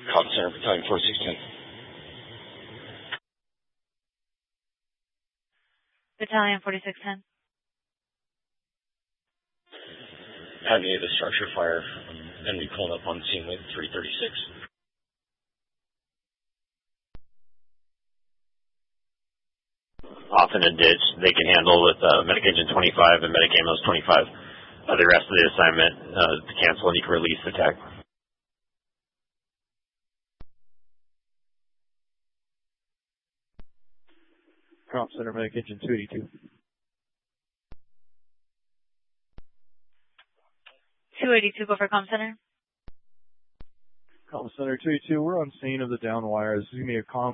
Comm Center, Battalion 4610. Battalion 4610. Having the structure fire, enemy pulled up on the scene with 336. Off in a ditch, they can handle with Medic Engine 25 and Medic Amos 25. The rest of the assignment to cancel and you can release the attack. Comm Center, Medic Engine 282. 282, go for Comm Center. Comm Center 282, we're on scene of the down wires. Give me a comm